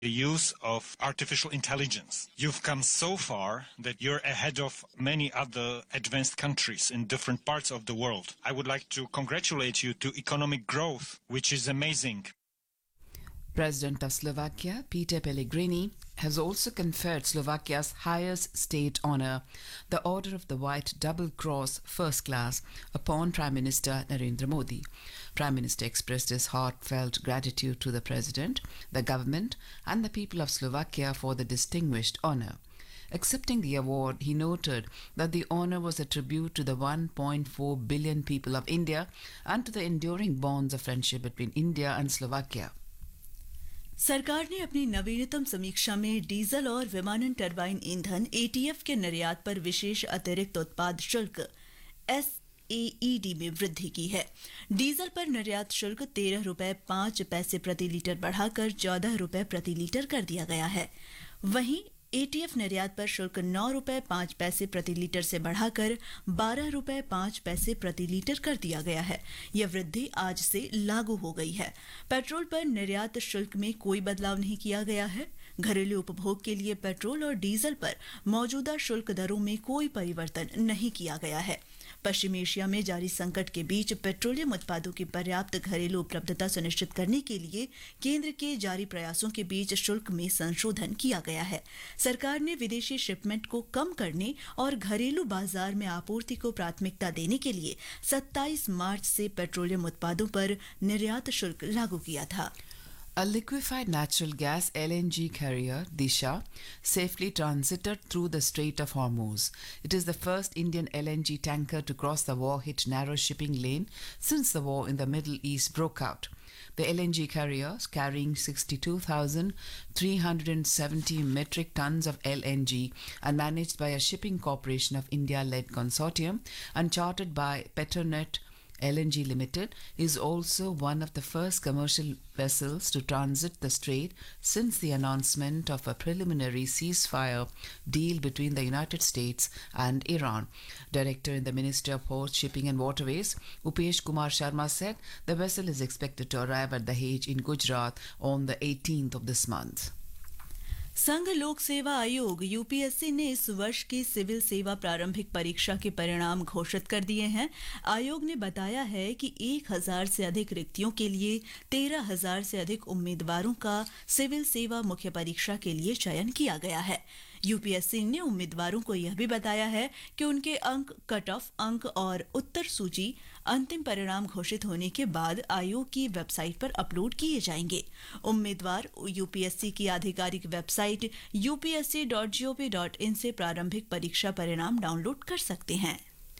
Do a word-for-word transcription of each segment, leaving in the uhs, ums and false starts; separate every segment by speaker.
Speaker 1: the use of artificial intelligence. You've come so far that you're ahead of many other advanced countries in different parts of the world. I would like to congratulate you to economic growth, which is amazing.
Speaker 2: President of Slovakia, Peter Pellegrini, has also conferred Slovakia's highest state honor, the Order of the White Double Cross First Class, upon Prime Minister Narendra Modi. Prime Minister expressed his heartfelt gratitude to the President, the government, and the people of Slovakia for the distinguished honor. Accepting the award, he noted that the honor was a tribute to the one point four billion people of India and to the enduring bonds of friendship between India and Slovakia.
Speaker 3: सरकार ने अपनी नवीनतम समीक्षा में diesel और विमानन turbine ईंधन ETF के निर्यात पर विशेष अतिरिक्त उत्पाद शुल्क एस एईडी में वृद्धि की है। डीजल पर निर्यात शुल्क तेरह रुपए पाँच पैसे प्रति लीटर बढ़ाकर चौदह रुपए प्रति लीटर कर दिया गया है। वहीं एटीएफ निर्यात पर शुल्क नौ रुपए पाँच पैसे प्रति लीटर से बढ़ाकर बारह रुपए पाँच पैसे प्रति लीटर कर दिया गया है। यह वृद्धि आज से लागू हो गई है। पेट्रोल पर निर्यात शुल्क में कोई बदलाव नहीं किया गया है। घरेलू उपभोग के लिए पेट्रोल और डीजल पर मौजूदा शुल्क दरों में कोई परिवर्तन नहीं किया गया है। पश्चिमी एशिया में जारी संकट के बीच पेट्रोलियम उत्पादों की पर्याप्त घरेलू उपलब्धता सुनिश्चित करने के लिए केंद्र के जारी प्रयासों के बीच शुल्क में संशोधन किया गया है। सरकार ने विदेशी शिपमेंट को कम करने और घरेलू बाजार में आपूर्ति को प्राथमिकता देने के लिए सत्ताईस मार्च से पेट्रोलियम उत्पादों पर निर्यात शुल्क लागू किया था।
Speaker 2: A liquefied natural gas L N G carrier, Disha, safely transited through the Strait of Hormuz. It is the first Indian L N G tanker to cross the war-hit narrow shipping lane since the war in the Middle East broke out. The L N G carrier, carrying sixty-two thousand three hundred seventy metric tons of L N G and managed by a Shipping Corporation of India-led consortium and chartered by Petronet L N G Limited, is also one of the first commercial vessels to transit the strait since the announcement of a preliminary ceasefire deal between the United States and Iran. Director in the Ministry of Ports, Shipping and Waterways, Upesh Kumar Sharma, said the vessel is expected to arrive at Dahej in Gujarat on the eighteenth of this month.
Speaker 3: संघ लोक सेवा आयोग UPSC ने इस वर्ष की civil सेवा प्रारंभिक परीक्षा के परिणाम घोषित कर दिए हैं। आयोग ने बताया है कि एक हजार से अधिक रिक्तियों के लिए तेरह हजार से अधिक उम्मीदवारों का सिविल सेवा मुख्य परीक्षा के लिए चयन किया गया है। यूपीएससी ने उम्मीदवारों को यह भी बताया है कि उनके अंक, कट ऑफ अंक और उत्तर सूची अंतिम परिणाम घोषित होने के बाद आयोग की वेबसाइट पर अपलोड किए जाएंगे। उम्मीदवार यूपीएससी की आधिकारिक website U P S C dot G O V dot in से प्रारंभिक परीक्षा परिणाम डाउनलोड कर सकते हैं।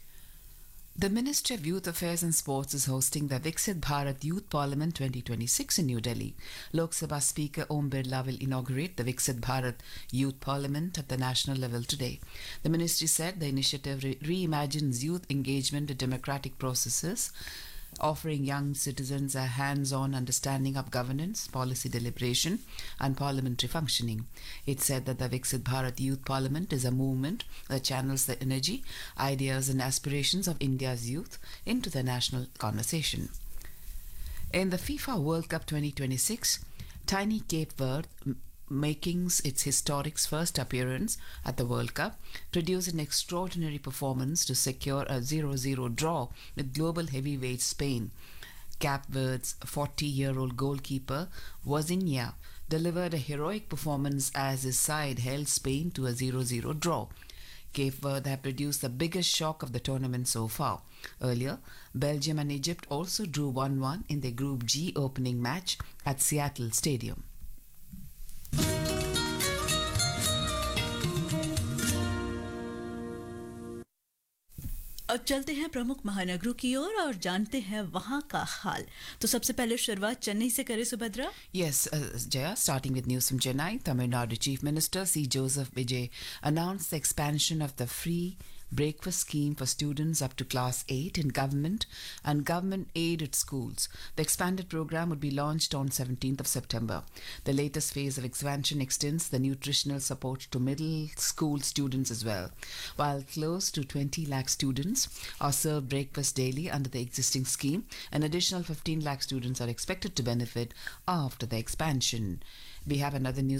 Speaker 2: The Ministry of Youth Affairs and Sports is hosting the Viksit Bharat Youth Parliament twenty twenty-six in New Delhi. Lok Sabha Speaker Om Birla will inaugurate the Viksit Bharat Youth Parliament at the national level today. The ministry said the initiative re- reimagines youth engagement in democratic processes, offering young citizens a hands-on understanding of governance, policy deliberation and parliamentary functioning. It said that the Viksit Bharat Youth Parliament is a movement that channels the energy, ideas and aspirations of India's youth into the national conversation. In the FIFA World Cup twenty twenty-six, tiny Cape Verde, making its historic first appearance at the World Cup, produced an extraordinary performance to secure a zero zero draw with global heavyweight Spain. Cape Verde's forty-year-old goalkeeper, Wozinha, delivered a heroic performance as his side held Spain to a zero zero draw. Cape Verde have produced the biggest shock of the tournament so far. Earlier, Belgium and Egypt also drew one one in their Group G opening match at Seattle Stadium.
Speaker 3: अब चलते हैं प्रमुख महानगरों की ओर और जानते हैं वहां का हाल। तो सबसे पहले शुरुआत चेन्नई से करें Subhadra.
Speaker 2: Yes, uh, Jaya, starting with news from Chennai, Tamil Nadu Chief Minister C. Joseph Vijay announced the expansion of the free breakfast scheme for students up to class eight in government and government-aided schools. The expanded program would be launched on seventeenth of September. The latest phase of expansion extends the nutritional support to middle school students as well. While close to twenty lakh students are served breakfast daily under the existing scheme, an additional fifteen lakh students are expected to benefit after the expansion. We have another news